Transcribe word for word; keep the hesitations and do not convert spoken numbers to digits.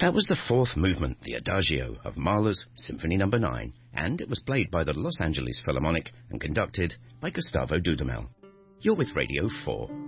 That was the fourth movement, the Adagio, of Mahler's Symphony number nine, and it was played by the Los Angeles Philharmonic and conducted by Gustavo Dudamel. You're with Radio four.